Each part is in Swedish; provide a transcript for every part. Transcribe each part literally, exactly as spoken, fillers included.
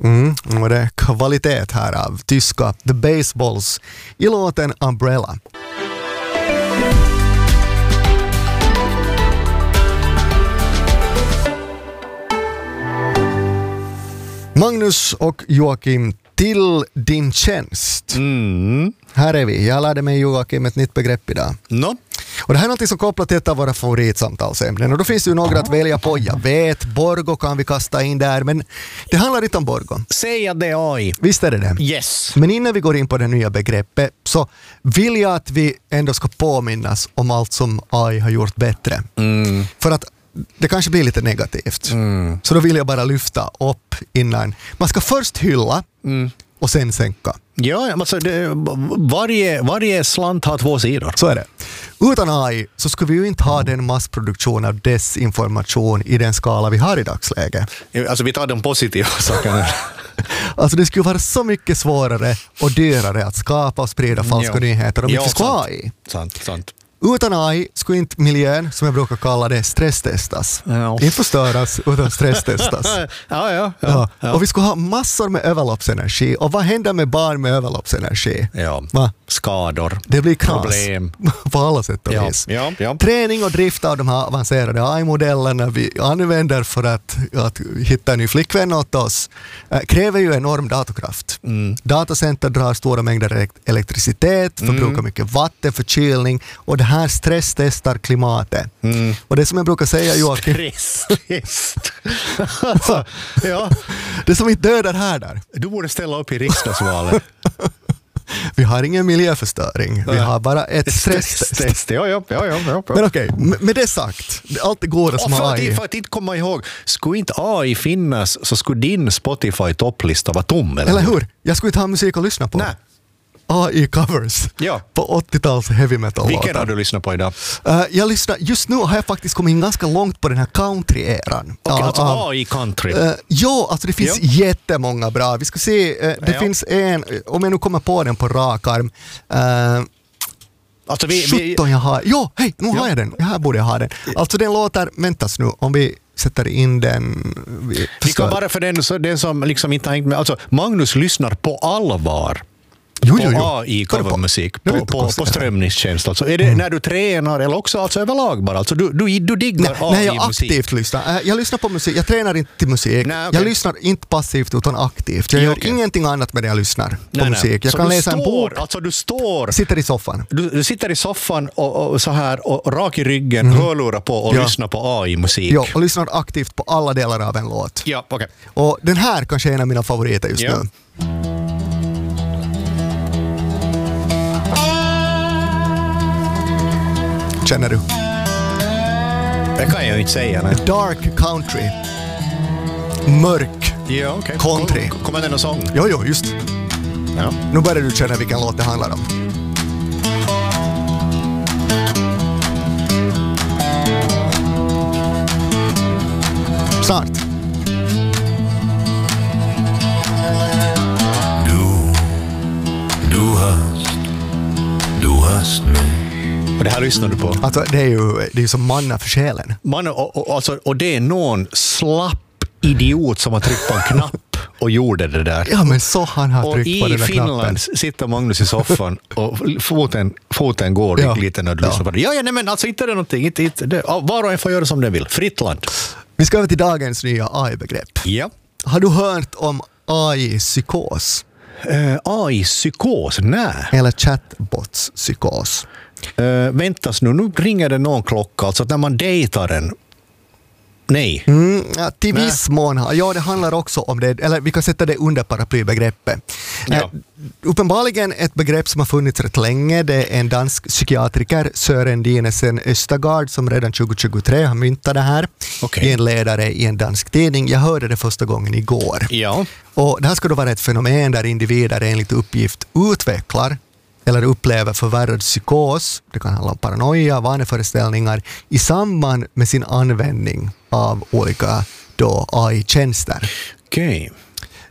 Mm, och det är kvalitet här av tyska The Baseballs i låten Umbrella. Magnus och Joakim, till din tjänst. Mm. Här är vi. Jag lärde mig Joakim ett nytt begrepp idag. No. Och det här är något som kopplar till ett av våra favoritsamtalsämnen. Och då finns det ju några att välja på. Jag vet, Borgo kan vi kasta in där. Men det handlar inte om Borgo. Säg att det är A I. Visst är det det? Yes. Men innan vi går in på det nya begreppet så vill jag att vi ändå ska påminnas om allt som A I har gjort bättre. Mm. För att det kanske blir lite negativt. Mm. Så då vill jag bara lyfta upp innan. Man ska först hylla mm. och sen sänka. Ja, alltså det, varje, varje slant har två sidor. Så är det. Utan A I så skulle vi ju inte ha den massproduktion av desinformation i den skala vi har i dagsläget. Alltså vi tar de positiva sakerna. Alltså det skulle vara så mycket svårare och dyrare att skapa och sprida falska jo. nyheter om vi inte skulle ha A I. Sant, sant. Utan A I skulle inte miljön, som jag brukar kalla det, stresstestas. Ja. Inte förstöras, utan stresstestas. ja, ja, ja, ja. ja. Och vi skulle ha massor med överloppsenergi. Och vad händer med barn med överloppsenergi? Ja. Va? Skador. Det blir knas. Problem. På alla sätt och ja. vis. Ja, ja. Träning och drift av de här avancerade A I-modellerna vi använder för att, att hitta en ny flickvän åt oss äh, kräver ju enorm datorkraft. Mm. Datacenter drar stora mängder elektricitet, förbrukar mm. mycket vatten, förkylning och det här stresstestar klimatet. Mm. Och det som jag brukar säga, Joakim... Stresstest. alltså, ja. Det som inte dödar här där. Du borde ställa upp i riksdagsvalet. Vi har ingen miljöförstöring. Vi har bara ett stresstest. Ja, ja, ja, ja, ja. Men okej, okay, med det sagt, allt det goda som för A I... Att, för att inte komma ihåg, skulle inte A I finnas så skulle din Spotify-topplista vara tom. Eller, eller hur? Jag skulle inte ha musik att lyssna på. Nej. A I-covers ja. på åttio-tals heavy metal. Vilken har du lyssnat på idag? Uh, jag lyssnar, just nu har jag faktiskt kommit in ganska långt på den här country-eran. Okej, okay, alltså uh, A I-country? Uh, ja, alltså det finns ja. jättemånga bra. Vi ska se, uh, det ja. finns en, om jag nu kommer på den på rak arm. Uh, alltså vi, sjutton jag har. Jo, hej, nu ja. har jag den. Här borde jag ha den. Alltså den låter, väntas nu, om vi sätter in den. Vi, vi ska bara för den, så den som liksom inte har hängt med. Alltså Magnus lyssnar på allvar. Jo, jo, jo. På A I-covermusik, på, på, på strömningstjänst. Alltså. Är det mm. när du tränar eller också alltså överlag bara? Alltså, du, du, du diggar A I-musik? Nej, jag aktivt lyssnar. Jag lyssnar på musik. Jag tränar inte till musik. Nej, okay. Jag lyssnar inte passivt utan aktivt. Jag ja, gör okay. ingenting annat med det jag lyssnar på nej, musik. Jag så kan läsa står, en bok. Alltså du står... Sitter i soffan. Du, du sitter i soffan och, och så här och rak i ryggen, mm. hörlurar på och ja. lyssnar på A I-musik. Ja, och lyssnar aktivt på alla delar av en låt. Ja, okej. Okay. Och den här kanske är en av mina favoriter just ja. nu. Känner du? Det kan jag inte säga. Nej. Dark country. Mörk ja, okay. country. Kom, kommer det någon sång? Jo, jo, just. Ja. Nu börjar du känna vilken låt det handlar om. Snart. Du, du hast, du hast mig. Och det här lyssnar du på? Alltså, det är ju det är ju som manna för själen. Man, och, och, alltså, och det är någon slapp idiot som har tryckt på en knapp och gjorde det där. Ja, men så han har och tryckt på den där knappen. Och i Finland sitter Magnus i soffan och foten, foten går ja. lite när du ja. lyssnar på det. Ja, ja, nej, men alltså inte det någonting. Inte, inte, det, var och en får göra som den vill. Fritt land. Vi ska över till dagens nya A I-begrepp. Ja. Har du hört om A I-psykos? Uh, A I-psykos? Nej. Eller chatbots-psykos? Uh, väntas nu, nu ringer det någon klocka. Alltså att när man dejtar en. Nej. Mm, ja, till viss mån. Ja, det handlar också om det. Eller vi kan sätta det under paraplybegreppet. Ja. Uh, uppenbarligen ett begrepp som har funnits rätt länge. Det är en dansk psykiatriker, Søren Dinesen Østergaard, som redan tjugo tjugotre har myntat det här. Okay. I en ledare i en dansk tidning. Jag hörde det första gången igår. Ja. Och det här ska då vara ett fenomen där individer enligt uppgift utvecklar eller upplever förvärrad psykos, det kan handla om paranoia, vaneföreställningar, i samband med sin användning av olika då A I-tjänster. Okej.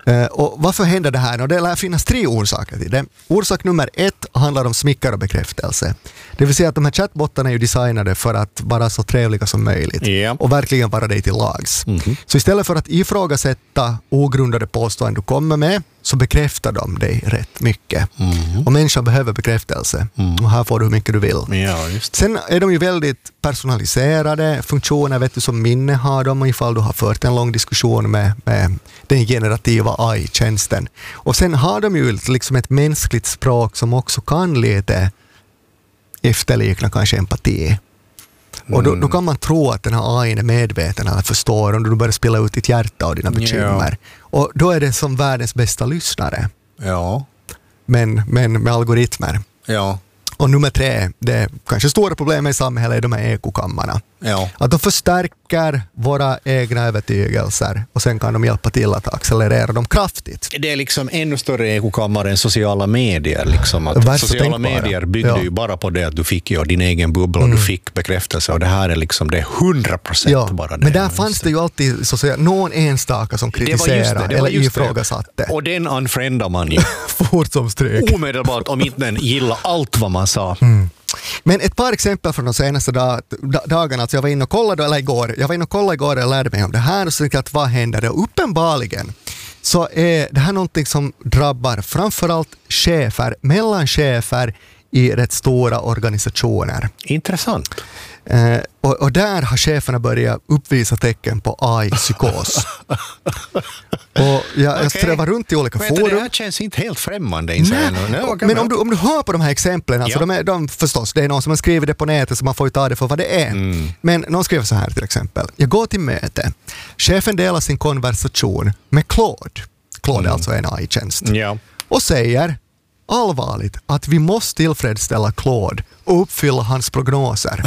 Uh, och varför händer det här? Och det lär finnas tre orsaker till det. Orsak nummer ett handlar om smicker och bekräftelse. Det vill säga att de här chattbottarna är ju designade för att vara så trevliga som möjligt. Yeah. Och verkligen vara dig till lags. Mm-hmm. Så istället för att ifrågasätta ogrundade påståenden du kommer med, så bekräftar de dig rätt mycket. Mm-hmm. Och människan behöver bekräftelse. Mm. Och här får du hur mycket du vill. Ja, just. Sen är de ju väldigt personaliserade funktioner, vet du, som minne har de, ifall du har fört en lång diskussion med, med den generativa A I-tjänsten. Och sen har de ju liksom ett mänskligt språk som också kan lite efterlikna kanske empati. Mm. Och då, då kan man tro att den här A I är medveten eller förstår om du börjar spela ut ditt hjärta och dina bekymmer. Ja. Och då är det som världens bästa lyssnare. Ja. Men, men med algoritmer. Ja. Och nummer tre, det kanske stora problemet i samhället är de här ekokammarna. Ja. Att de förstärker våra egna övertygelser och sen kan de hjälpa till att accelerera dem kraftigt. Det är liksom ännu större ekokammare än sociala medier. Liksom. Att sociala medier byggde ja. ju bara på det att du fick ju din egen bubbla och mm. du fick bekräftelse. Och det här är liksom det är hundra procent ja. bara det. Men där fanns det ju alltid så att säga, någon enstaka som kritiserade eller ifrågasatte. Och den unfriendar man ju. Fort som stryk. Omedelbart om inte den gillar allt vad man sa. Mm. Men ett par exempel från de senaste dag, dagarna, alltså jag var inne och kollade, eller igår, jag var inne och kollade igår och lärde mig om det här och så tänkte jag att vad händer? Och uppenbarligen så är det här någonting som drabbar framförallt chefer, mellanchefer i rätt stora organisationer. Intressant. Eh, och, och där har cheferna börjat uppvisa tecken på A I-psykos. Och jag, okay. jag strävar runt i olika men forum. Det här känns inte helt främmande. Nej, Nej, men om du, om du hör på de här exemplen, alltså ja. de, är, de förstås, det är någon som har skrivit det på nätet så man får ju ta det för vad det är. Mm. Men någon skriver så här till exempel. Jag går till möte. Chefen delar sin konversation med Claude. Claude mm. är alltså en A I-tjänst. Ja. Och säger allvarligt att vi måste tillfredsställa Claude och uppfylla hans prognoser.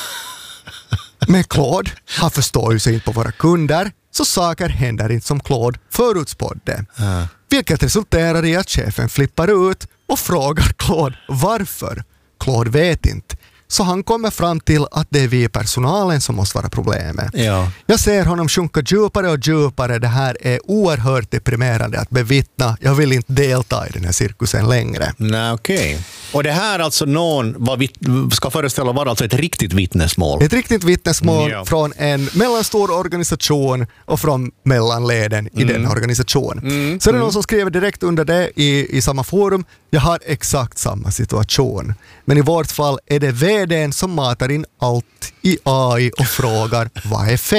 Men Claude har förståelse inte på våra kunder, så saker händer inte som Claude förutspådde. Uh. Vilket resulterar i att chefen flippar ut och frågar Claude varför. Claude vet inte. Så han kommer fram till att det är vi personalen som måste vara problemet. Ja. Jag ser honom sjunka djupare och djupare. Det här är oerhört deprimerande att bevittna. Jag vill inte delta i den här cirkusen längre. Nej, okej. Okay. Och det här alltså någon vad vi ska föreställa vara alltså ett riktigt vittnesmål. Ett riktigt vittnesmål ja. från en mellanstor organisation och från mellanleden i mm. den organisationen. Mm. Så är det någon som skriver direkt under det i, i samma forum. Jag har exakt samma situation. Men i vårt fall är det vdn som matar in allt i A I och frågar vad är fel.